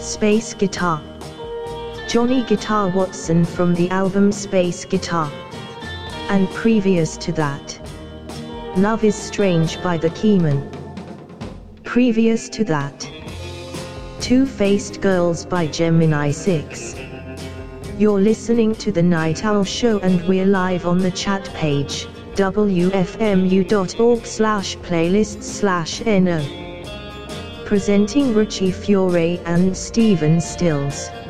Space Guitar. Johnny Guitar Watson from the album Space Guitar. And previous to that, Love is Strange by the Keymen. Previous to that, Two-Faced Girls by Gemini 6. You're listening to The Night Owl Show and we're live on the chat page, wfmu.org/playlists/no. Presenting Richie Fiore and Stephen Stills.